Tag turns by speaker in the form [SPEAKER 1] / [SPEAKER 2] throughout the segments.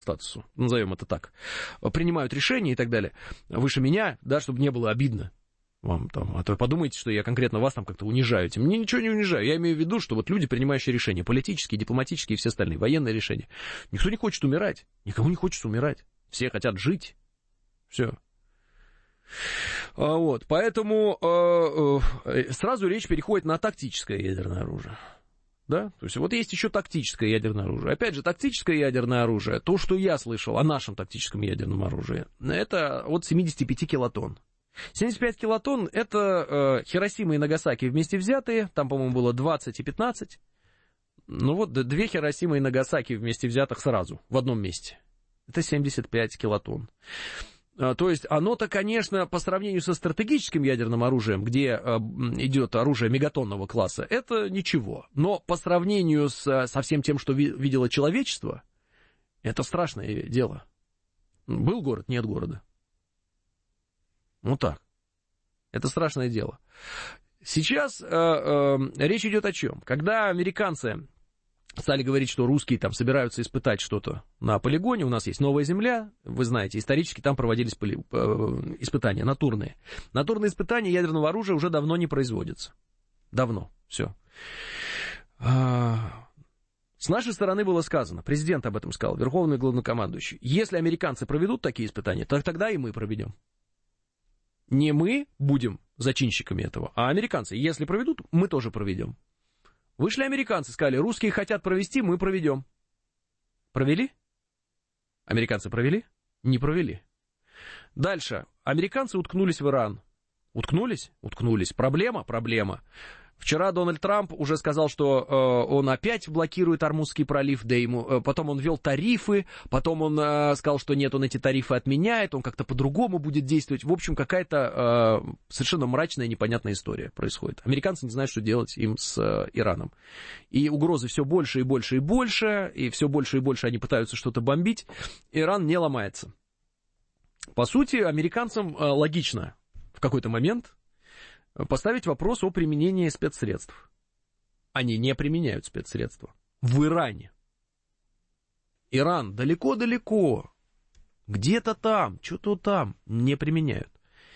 [SPEAKER 1] статусу, назовем это так, принимают решения и так далее, выше меня, да, чтобы не было обидно вам там, а то подумайте, что я конкретно вас там как-то унижаю. Мне ничего не унижаю, я имею в виду, что вот люди, принимающие решения, политические, дипломатические и все остальные, военные решения, никто не хочет умирать, никому не хочется умирать, все хотят жить, все. Вот, поэтому сразу речь переходит на тактическое ядерное оружие. Да? То есть вот есть еще тактическое ядерное оружие. Опять же, тактическое ядерное оружие, то, что я слышал о нашем тактическом ядерном оружии, это от 75 килотонн. 75 килотонн — это Хиросима и Нагасаки вместе взятые, там, по-моему, было 20 и 15. Ну вот, две Хиросимы и Нагасаки вместе взятых сразу, в одном месте. Это 75 килотонн. То есть оно-то, конечно, по сравнению со стратегическим ядерным оружием, где идет оружие мегатонного класса, это ничего. Но по сравнению со всем тем, что видело человечество, это страшное дело. Был город, нет города. Вот так. Это страшное дело. Сейчас речь идет о чем? Когда американцы стали говорить, что русские там собираются испытать что-то на полигоне, у нас есть Новая Земля, вы знаете, исторически там проводились испытания натурные. Натурные испытания ядерного оружия уже давно не производятся. Давно, все. С нашей стороны было сказано, президент об этом сказал, верховный главнокомандующий, если американцы проведут такие испытания, то тогда и мы проведем. Не мы будем зачинщиками этого, а американцы. Если проведут, мы тоже проведем. Вышли американцы, сказали, русские хотят провести, мы проведем. Провели? Американцы провели? Не провели. Дальше. Американцы уткнулись в Иран. Уткнулись? Уткнулись. Проблема? Проблема. Вчера Дональд Трамп уже сказал, что он опять блокирует Ормузский пролив, да ему, потом он ввел тарифы, потом он сказал, что нет, он эти тарифы отменяет, он как-то по-другому будет действовать. В общем, какая-то совершенно мрачная, непонятная история происходит. Американцы не знают, что делать им с Ираном. И угрозы все больше и больше и больше, и все больше и больше они пытаются что-то бомбить. Иран не ломается. По сути, американцам логично в какой-то момент поставить вопрос о применении спецсредств. Они не применяют спецсредства. В Иране. Иран далеко-далеко. Где-то там, что-то там не применяют.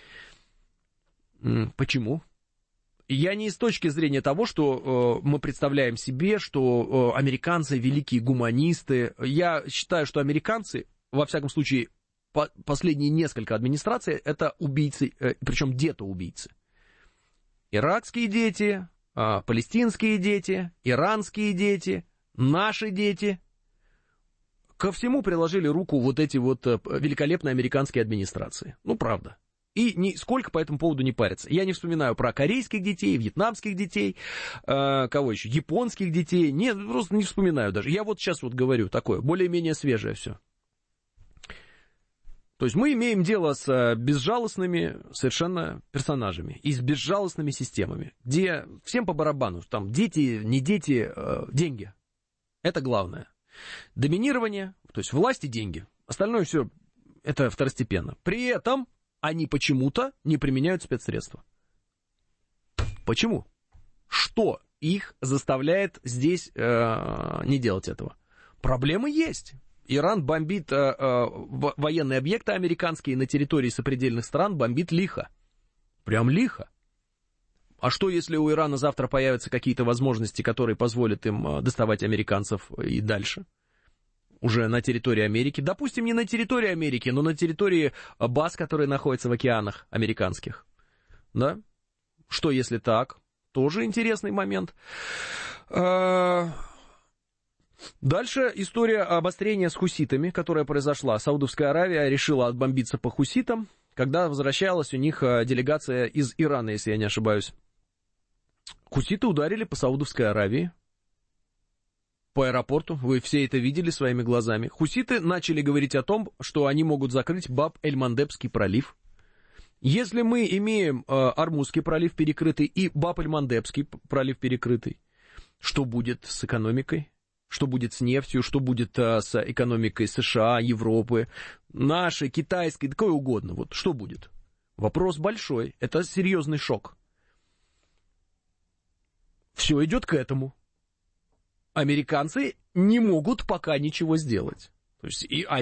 [SPEAKER 1] Почему? Я не с точки зрения того, что мы представляем себе, что американцы великие гуманисты. Я считаю, что американцы, во всяком случае, последние несколько администраций, это убийцы, причем где-то убийцы. Иракские дети, палестинские дети, иранские дети, наши дети. Ко всему приложили руку вот эти вот великолепные американские администрации. Ну, правда. И нисколько по этому поводу не парятся. Я не вспоминаю про корейских детей, вьетнамских детей, кого еще, японских детей. Нет, просто не вспоминаю даже. Я вот сейчас вот говорю такое, более-менее свежее все. То есть мы имеем дело с безжалостными совершенно персонажами и с безжалостными системами, где всем по барабану, там дети, не дети, деньги. Это главное. Доминирование, то есть власть и деньги. Остальное все это второстепенно. При этом они почему-то не применяют спецсредства. Почему? Что их заставляет здесь не делать этого? Проблемы есть. Иран бомбит военные объекты американские на территории сопредельных стран, бомбит лихо. Прям лихо. А что, если у Ирана завтра появятся какие-то возможности, которые позволят им доставать американцев и дальше? Уже на территории Америки. Допустим, не на территории Америки, но на территории баз, которые находятся в океанах американских. Да? Что, если так? Тоже интересный момент. Дальше история обострения с хуситами, которая произошла. Саудовская Аравия решила отбомбиться по хуситам, когда возвращалась у них делегация из Ирана, если я не ошибаюсь. Хуситы ударили по Саудовской Аравии, по аэропорту. Вы все это видели своими глазами. Хуситы начали говорить о том, что они могут закрыть Баб-эль-Мандебский пролив. Если мы имеем Ормузский пролив перекрытый и Баб-эль-Мандебский пролив перекрытый, что будет с экономикой? Что будет с нефтью, что будет с экономикой США, Европы, нашей, китайской, какой угодно. Вот что будет? Вопрос большой. Это серьезный шок. Все идет к этому. Американцы не могут пока ничего сделать. То есть